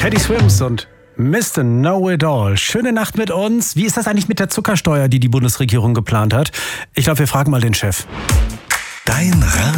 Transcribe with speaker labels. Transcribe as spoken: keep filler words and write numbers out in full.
Speaker 1: Teddy Swims und Mister Know-It-All. Schöne Nacht mit uns. Wie ist das eigentlich mit der Zuckersteuer, die die Bundesregierung geplant hat? Ich glaube, wir fragen mal den Chef.
Speaker 2: Dein